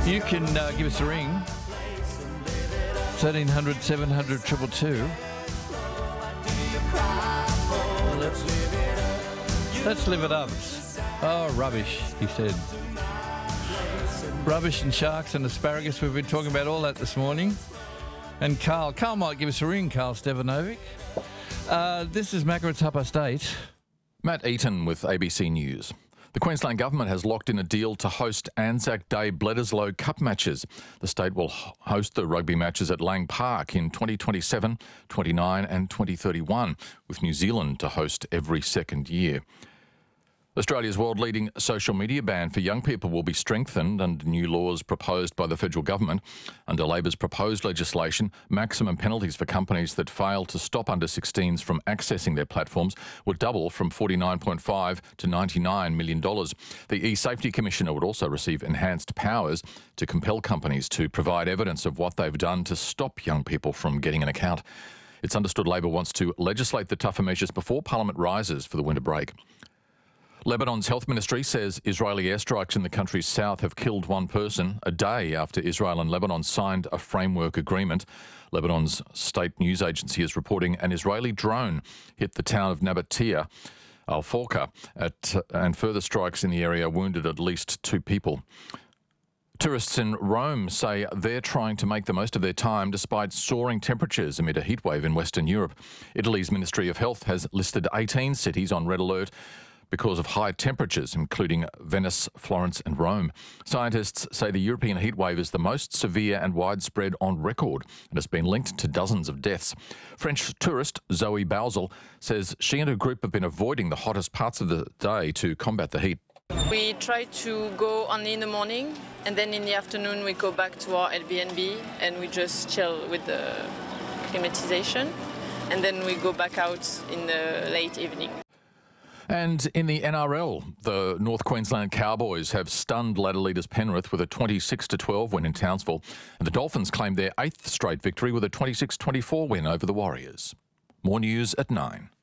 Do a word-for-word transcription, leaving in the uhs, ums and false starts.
You can uh, give us a ring, thirteen hundred, seven hundred, two two two. Let's, let's live it up. Oh, rubbish, he said. Rubbish and sharks and asparagus. We've been talking about all that this morning. And Carl, Carl might give us a ring, Carl Stevanovic. Uh, this is Makaratupa State. Matt Eaton with A B C News. The Queensland Government has locked in a deal to host Anzac Day Bledisloe Cup matches. The state will host the rugby matches at Lang Park in twenty twenty-seven, twenty-nine and twenty thirty-one, with New Zealand to host every second year. Australia's world-leading social media ban for young people will be strengthened under new laws proposed by the federal government. Under Labor's proposed legislation, maximum penalties for companies that fail to stop under sixteens from accessing their platforms will double from forty-nine point five to ninety-nine million dollars. The E-Safety Commissioner would also receive enhanced powers to compel companies to provide evidence of what they've done to stop young people from getting an account. It's understood Labor wants to legislate the tougher measures before Parliament rises for the winter break. Lebanon's health ministry says Israeli airstrikes in the country's south have killed one person a day after Israel and Lebanon signed a framework agreement. Lebanon's state news agency is reporting an Israeli drone hit the town of Nabatea, Al-Fawqa, at, and further strikes in the area wounded at least two people. Tourists in Rome say they're trying to make the most of their time despite soaring temperatures amid a heatwave in Western Europe. Italy's Ministry of Health has listed eighteen cities on red alert because of high temperatures, including Venice, Florence and Rome. Scientists say the European heatwave is the most severe and widespread on record and has been linked to dozens of deaths. French tourist Zoe Bausel says she and her group have been avoiding the hottest parts of the day to combat the heat. We try to go only in the morning, and then in the afternoon we go back to our Airbnb and we just chill with the climatization, and then we go back out in the late evening. And in the N R L, the North Queensland Cowboys have stunned ladder leaders Penrith with a twenty-six to twelve win in Townsville, and the Dolphins claimed their eighth straight victory with a twenty-six twenty-four win over the Warriors. More news at nine.